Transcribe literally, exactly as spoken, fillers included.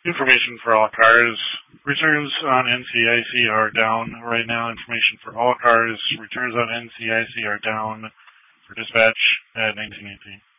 Information for all cars. Returns on N C I C are down right now. Information for all cars. Returns on N C I C are down for dispatch at nineteen eighteen.